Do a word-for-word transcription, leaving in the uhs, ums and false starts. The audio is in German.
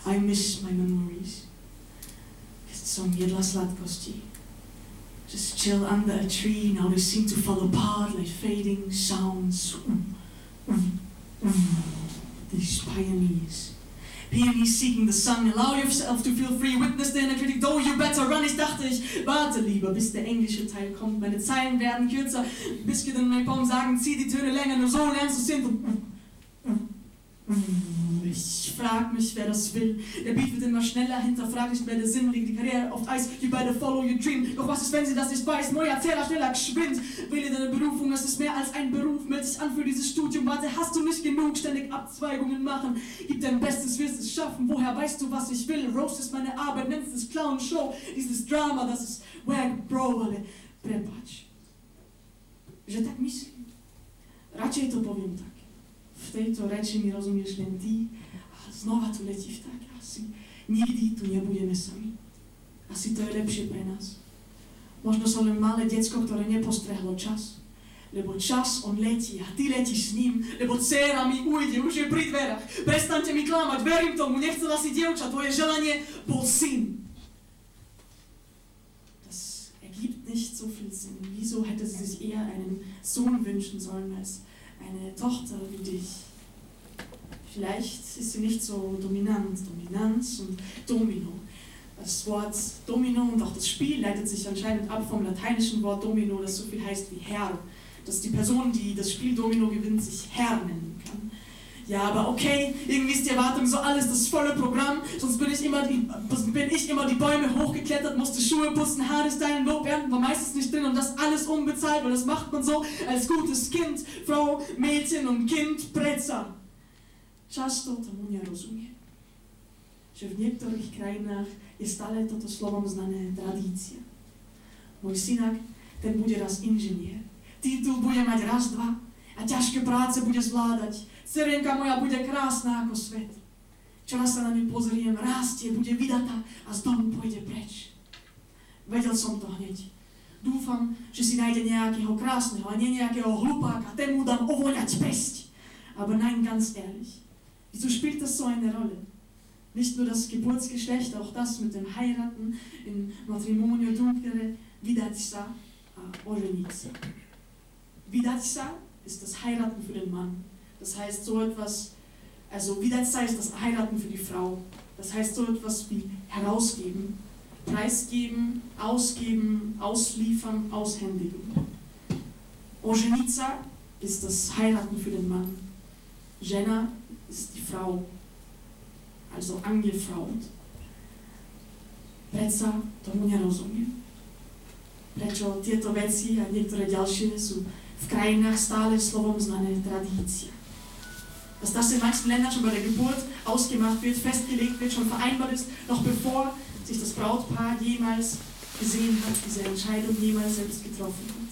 I miss my memories. Som jedla sladkosti. Just chill under a tree, now they seem to fall apart like fading sounds. These pioneers. Peonies seeking the sun, allow yourself to feel free, witness the inner critic, though you better run. Ich dachte, ich warte lieber, bis der englische Teil kommt. Meine Zeilen werden kürzer, Biscuit und Napalm sagen, zieh die Töne länger, nur so lernst du es hin. Ich frag mich, wer das will. Der Beat wird immer schneller, hinterfrag nicht mehr der Sinn, legt die Karriere auf Eis, you better follow your dream. Doch was ist, wenn sie das nicht weiß? Neuer Erzähler, schneller, geschwind. Wähle deine Berufung, es ist mehr als ein Beruf. Meld dich an für dieses Studium, warte, hast du nicht genug? Ständig Abzweigungen machen, gib dein Bestes, wirst es schaffen. Woher weißt du, was ich will? Roast ist meine Arbeit, nennst es Clown Show. Dieses Drama, das ist wack, bro, ale prepacz, że tak myśli. Raczej to powiem tak. W tejto reči mi rozumiesz len ty, a znova tu letí vták. Asi nikdy tu nebudeme sami. Asi to je lepšie pre nás. Možno som len malé decko, ktoré nepostrehlo čas. Lebo čas, on letí a ty letíš s ním, lebo dcéra mi ujde, už je pri dverách. Prestaňte mi klamať, verím tomu, nechcela si dievča, tvoje želanie bol syn. Das ergibt nicht so viel Sinn. Wieso hätte sie sich eher einen Sohn wünschen sollen als eine Tochter wie dich? Vielleicht ist sie nicht so dominant. Dominanz und Domino. Das Wort Domino und auch das Spiel leitet sich anscheinend ab vom lateinischen Wort Domino, das so viel heißt wie Herr. Dass die Person, die das Spiel Domino gewinnt, sich Herr nennen kann. Ja, aber okay, irgendwie ist die Erwartung so alles das volle Programm, sonst bin ich immer die, bin ich immer die Bäume hochgeklettert, musste Schuhe putzen, Haarstylen, Lob ernten, war meistens nicht drin und das alles unbezahlt, weil das macht man so als gutes Kind, Frau, Mädchen und Kind, Preca. Často tomu nerozumie, že v niektorých krajinách je stále toto slovom znané tradícia. Môj synak, ten bude raz inžinier, titul bude mať raz, dva a ťažké práce bude zvládať. Dcerienka moja bude krásna ako svet. Čo raz sa na ňu pozriem, rástie, bude vydatá a z domu pôjde preč. Vedel som to hneď. Dúfam, že si nájde nejakého krásneho a nie nejakého hlupáka, ten mu dám ovoňať pesť. Aber nein, ganz ehrlich, wieso spielt das so eine Rolle? Nicht nur das Geburtsgeschlecht, auch das mit dem Heiraten in Matrimonio Dunklere, Vidatsa, Oženitsa. Vidatsa ist das Heiraten für den Mann. Das heißt so etwas, also Vidatsa ist das Heiraten für die Frau. Das heißt so etwas wie herausgeben, preisgeben, ausgeben, ausliefern, aushändigen. Oženitsa ist das Heiraten für den Mann. Žena ist die Frau, also angefraut. Preca tomu nerozumiem. Prečo tieto veci a niektoré ďalšie sú v krajinách stále slovom znané tradícia. Dass das in manchen Ländern schon bei der Geburt ausgemacht wird, festgelegt wird, schon vereinbart ist, noch bevor sich das Brautpaar jemals gesehen hat, diese Entscheidung jemals selbst getroffen hat.